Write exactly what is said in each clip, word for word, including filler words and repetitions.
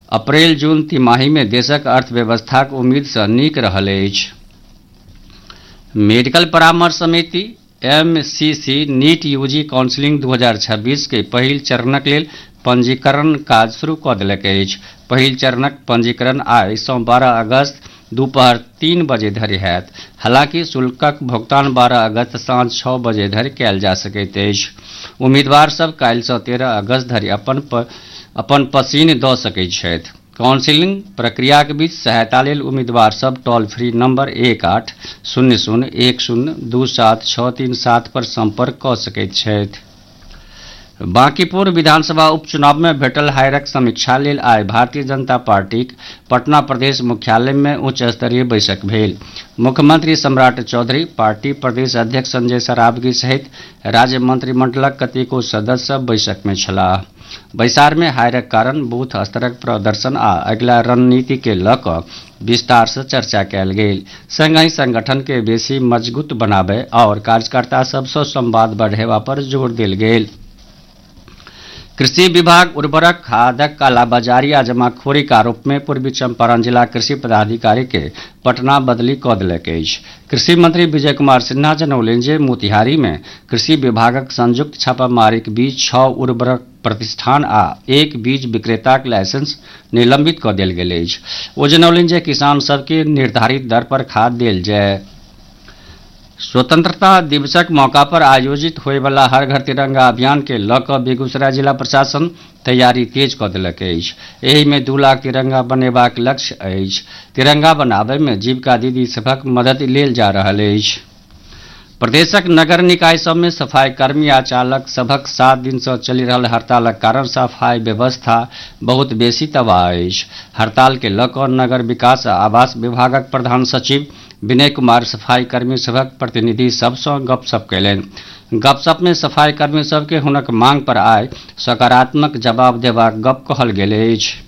अप्रैल जून तिमाही में देशक अर्थव्यवस्थाक उम्मीद सँ नीक रहल अछि। मेडिकल परामर्श समिति M C C NEET UG counselling दू हजार छब्बीस के पहिल चरणक लेल पंजीकरण काज शुरू कऽ देलक अछि। पहिल चरणक पंजीकरण आइ सँ बारह अगस्त दोपहर तीन बजे धरि होयत। हालांकि शुल्कक भुगतान बारह अगस्त साँझ छओ बजे धरि कयल जा सकैत अछि। उम्मीदवार सभ काल्हि सँ तेरह अगस्त धरि अपन प, अपन पसीन दऽ सकैत छथि। काउंसिलिंग प्रक्रियाक बीच सहायता लेल उम्मीदवार सब टोल फ्री नंबर एक आठ शून्य शून्य एक शून्य दू सात छओ तीन सात पर संपर्क कऽ सकैत छथि। बांकीपुर विधानसभा उपचुनाव में भेटल हारक समीक्षा लेल आइ भारतीय जनता पार्टीक पटना प्रदेश मुख्यालय में उच्च स्तरीय बैसक भेल। मुख्यमंत्री सम्राट चौधरी, पार्टी प्रदेश अध्यक्ष संजय सरावगी सहित राज्य मंत्रिमंडलक कतेको सदस्य सब बैसक में छलाह। बैसार में हारक कारण बूथ स्तरक प्रदर्शन आ अगिला रणनीति के लऽ कऽ विस्तार से चर्चा कयल गेल। संगहि संगठन के बेसी मजबूत बनाबय और कार्यकर्ता सबसँ संवाद बढ़ेबा पर जोर देल गेल। कृषि विभाग उर्वरक खादक कालाबाजारी आ जमाखोरी के आरोप में पूर्वी चंपारण जिला कृषि पदाधिकारी के पटना बदली कऽ देलक अछि। कृषि मंत्री विजय कुमार सिन्हा जनौलनि जे मोतिहारी में कृषि विभागक संयुक्त छापामारीक बीच छओ उर्वरक प्रतिष्ठान आ एक बीज विक्रेताक लाइसेंस निलंबित कऽ देल गेल अछि। ओ जनौलनि जे किसान सबके निर्धारित दर पर खाद देल जाय। स्वतंत्रता दिवसक मौका पर आयोजित होयवला हर घर तिरंगा अभियान के लऽ कऽ बेगूसराय जिला प्रशासन तैयारी तेज कऽ देलक अछि। एहि में दू लाख तिरंगा बनेबाक लक्ष्य अछि। तिरंगा बनाबय में जीविका दीदी सभक मदद लेल जा रहल अछि। प्रदेशक नगर निकाय सब में सफाई कर्मी आ चालक सभक सात दिन सँ चलि रहल हड़तालक कारण सफाई व्यवस्था बहुत बेसी तबाह अछि। हड़ताल के लऽ कऽ नगर विकास आ आवास विभागक प्रधान सचिव विनय कुमार सफाई कर्मी सभक प्रतिनिधि सबसँ गपशप कयलनि। गपशप में सफाई कर्मी सबके हुनक मांग पर आइ सकारात्मक जवाब देबाक गप कहल गेल अछि।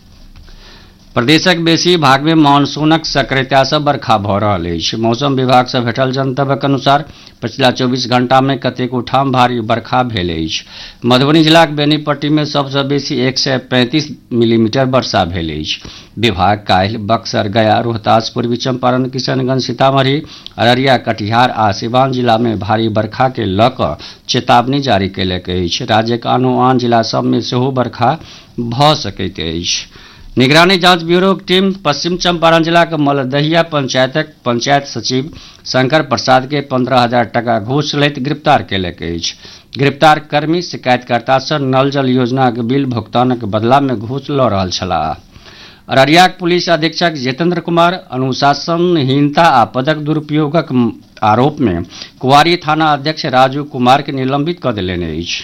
प्रदेशक बेसी भाग में मानसूनक सक्रियता सँ बरखा भऽ रहल अछि। मौसम विभाग सँ भेटल जनतबक अनुसार पछिला चौबीस घंटा में कतेको ठाम भारी बरखा भेल अछि। मधुबनी जिलाक बेनीपट्टी में सबसँ बेसी एक सय पैंतीस मिलीमीटर वर्षा भेल अछि। विभाग काल्हि बक्सर, गया, रोहतास, पूर्वी चंपारण, किशनगंज, सीतामढ़ी, अररिया, कटिहार आ सिवान जिला में भारी बरखा के लऽ कऽ चेतावनी जारी कयलक अछि। राज्यक आनो आन जिला सब में सेहो बरखा भऽ सकैत अछि। निगरानी जांच ब्यूरोक टीम पश्चिम चंपारण जिलाक मलदहिया पंचायतक पंचायत सचिव शंकर प्रसाद के पंद्रह हजार टाका घूस लैत गिरफ्तार कयलक अछि। गिरफ्तार कर्मी शिकायतकर्ता सँ नल जल योजनाक बिल भुगतानक बदला में घूस लऽ रहल छलाह। अररियाक पुलिस अधीक्षक जितेंद्र कुमार अनुशासनहीनता आ पदक दुरुपयोगक आरोप में कुआरी थाना अध्यक्ष राजू कुमार के निलंबित कऽ देलनि अछि।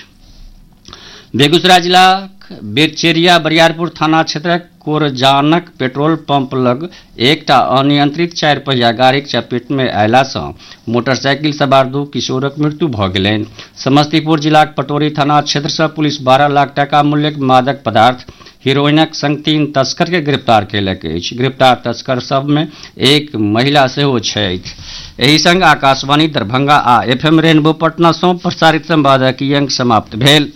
बेगूसराय जिलाक बेरचेरिया बरियारपुर थाना क्षेत्रक कोरजानक पेट्रोल पंप लग एकटा अनियंत्रित चारि पहिया गाड़ीक चपेट में अयला सँ मोटरसाइकिल सवार दू किशोरक मृत्यु भऽ गेलनि। समस्तीपुर जिलाक पटोरी थाना क्षेत्र सँ पुलिस बारह लाख टाका मूल्यक मादक पदार्थ हेरोइनक संग तीन तस्कर के गिरफ्तार कयलक अछि। गिरफ्तार तस्कर सब में एक महिला सेहो छथि। एहि संग आकाशवाणी दरभंगा आ एफ एम रेनबो पटना सँ प्रसारित संवादकीय अंक समाप्त भेल।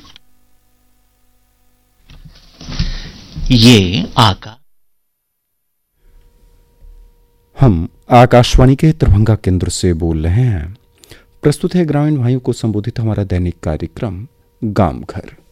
ये आका हम आकाशवाणी के दरभंगा केंद्र से बोल रहे हैं। प्रस्तुत है ग्रामीण भाइयों को संबोधित हमारा दैनिक कार्यक्रम गांव घर।